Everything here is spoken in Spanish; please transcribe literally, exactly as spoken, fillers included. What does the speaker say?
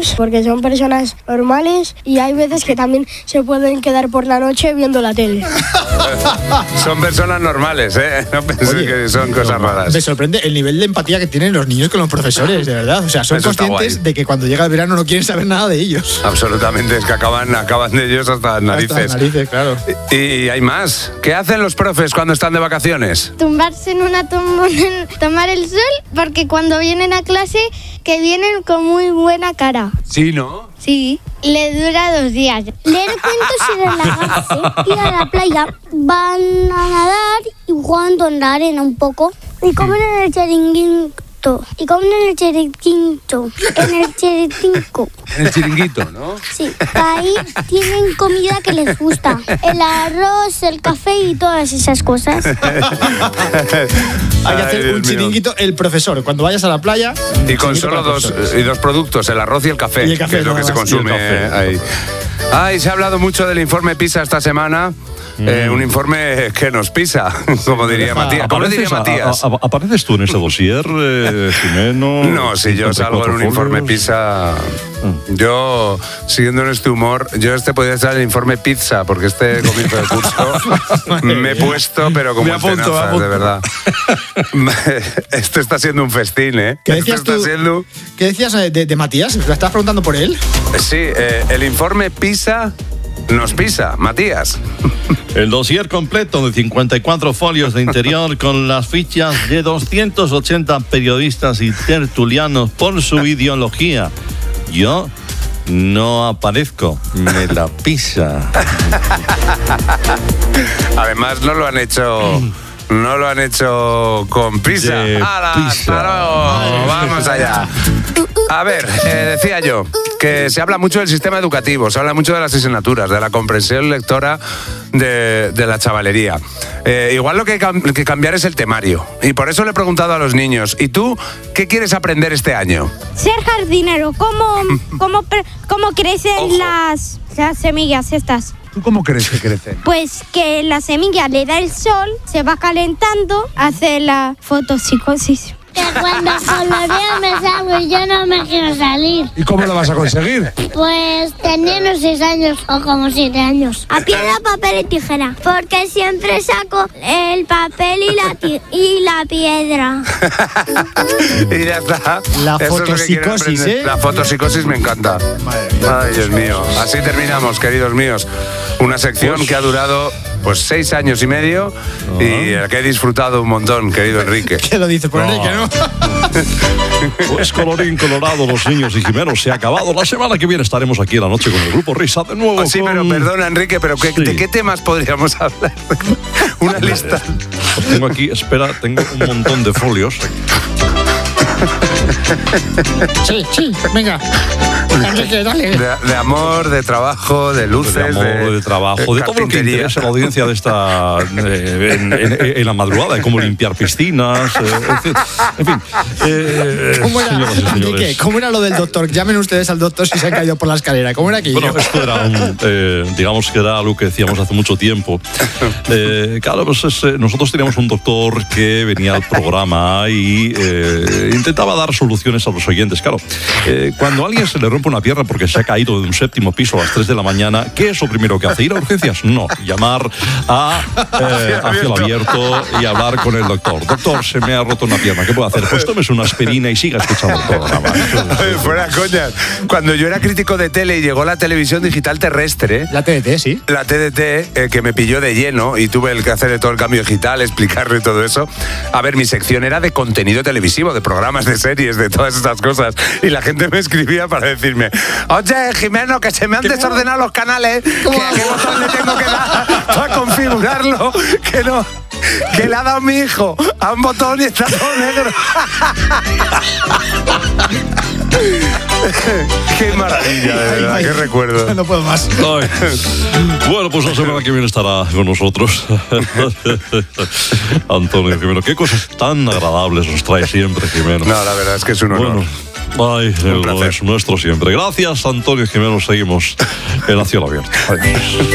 niños porque son personas normales y hay veces que también se pueden quedar por la noche viendo la tele. Son personas normales, ¿eh? No pensé Oye, que son cosas raras. Me sorprende el nivel de empatía que tienen los niños con los profesores, de verdad. O sea, son Eso está conscientes guay. de que cuando llega el verano no quieren saber nada de ellos. Absolutamente, es que acaban, acaban de ellos hasta las narices. Hasta las narices, claro. Y, y hay más. ¿Qué hacen los profes cuando están de vacaciones? Tumbarse en una tumbona, tomar el sol, porque cuando vienen a clase, que vienen con muy buena cara. Sí, ¿no? Sí, le dura dos días. Leer cuentos y relajarse. Ir a la playa, van a nadar y jugando en la arena un poco. Y comen en el chiringuito. Y comen en el chiringuito. En el chiringuito. En el chiringuito, ¿no? Sí, ahí tienen comida que les gusta. El arroz, el café y todas esas cosas. Hay que Ay, hacer Dios un mío. chiringuito, el profesor. Cuando vayas a la playa. Y con chiringuito solo para dos, profesores. y dos productos, el arroz y el café, Y el café, que es lo que nada se más. consume Y el café. ahí. Ay, se ha hablado mucho del informe PISA esta semana. Mm. Eh, un informe que nos pisa, como diría Deja- Matías. ¿Cómo le diría ¿Apareces, Matías? a- a- ¿Apareces tú en ese dossier, eh, Jimeno? No, si yo salgo en un cincuenta y cuatro informe folios. PISA, yo, siguiendo en este humor, yo este podría estar en el informe pizza, porque este comienzo de curso me he puesto, pero como Me apunto, me tenazas, apunto. de verdad. Esto está siendo un festín, ¿eh? ¿Qué Esto decías está tú? siendo... ¿Qué decías de, de Matías? ¿La estabas preguntando por él? Sí, eh, el informe PISA nos pisa, Matías. El dossier completo de cincuenta y cuatro folios de interior con las fichas de doscientos ochenta periodistas y tertulianos por su ideología. Yo no aparezco, me la pisa. Además, no lo han hecho... No lo han hecho con prisa. De ¡Hala, prisa. hasta luego! Vamos allá. A ver, eh, decía yo que se habla mucho del sistema educativo, se habla mucho de las asignaturas, de la comprensión lectora de, de la chavalería. Eh, igual lo que hay cam- que cambiar es el temario. Y por eso le he preguntado a los niños, ¿y tú qué quieres aprender este año? Ser jardinero, ¿cómo, cómo, pre- cómo crecen Ojo. las, las semillas estas? ¿Tú cómo crees que crecen? Pues que la semilla le da el sol, se va calentando, hace la fotopsicosis. Que cuando colorea me salgo y yo no me quiero salir. ¿Y cómo lo vas a conseguir? Pues tenía unos seis años o como siete años. A piedra, papel y tijera. Porque siempre saco el papel y la, ti- y la piedra. Y ya está. La Eso es lo que quiero fotopsicosis, aprender. ¿eh? La fotopsicosis me encanta. Madre mía. Ay, Dios mío. Así terminamos, queridos míos. Una sección Pues- que ha durado pues seis años y medio y la que he disfrutado un montón, querido Enrique. ¿Qué lo dices por No. Enrique, no? Pues colorín colorado, los niños y Jimeno, se ha acabado. La semana que viene estaremos aquí en la noche con el grupo Risa de nuevo. Oh, sí, con- pero perdona, Enrique, pero ¿qué- Sí. ¿de qué temas podríamos hablar? Una lista. Pues tengo aquí, espera, tengo un montón de folios. Sí, sí, venga. Enrique, dale. De, de amor, de trabajo, de luces, De amor, de, trabajo, de todo lo que carpintería. interesa a la audiencia de esta eh, en, en- en la madrugada, de cómo limpiar piscinas, eh, en fin. En fin eh, ¿Cómo era, señoras y Enrique, señores. ¿cómo era lo del doctor? Llamen ustedes al doctor si se han caído por la escalera. ¿Cómo era aquello? Bueno, esto era, un, eh, digamos que era algo que decíamos hace mucho tiempo. Eh, claro, pues es, eh, nosotros teníamos un doctor que venía al programa y eh, intentaba dar soluciones a los oyentes. Claro, eh, cuando a alguien se le rompe una pierna porque se ha caído de un séptimo piso a las tres de la mañana, ¿qué es lo primero que hace? ¿Ir a urgencias? No, llamar a, eh, a cielo abierto y hablar con el doctor. Doctor, se me ha roto una pierna, ¿qué puedo hacer? Pues tomes una aspirina y siga escuchando el programa. Oye, fuera coñas. Cuando yo era crítico de tele y llegó la televisión digital terrestre, La T D T, sí. la T D T, eh, que me pilló de lleno y tuve el que hacer todo el cambio digital, explicarle todo eso. A ver, mi sección era de contenido televisivo, de programas, de series, de todas estas cosas. Y la gente me escribía para decirme, oye, Jimeno, que se me han desordenado los canales, que a qué botón le tengo que dar para configurarlo, que no... Que le ha dado mi hijo a un botón y está todo negro. Qué maravilla, de verdad, Ay, qué recuerdo. No puedo más. Ay. Bueno, pues la semana que viene estará con nosotros Antonio Jimeno. Qué cosas tan agradables nos trae siempre, Jimeno. No, la verdad es que es un honor. Bueno, ay, Un lo placer. es nuestro siempre. Gracias, Antonio Jimeno. Seguimos en A Cielo Abierto. Adiós.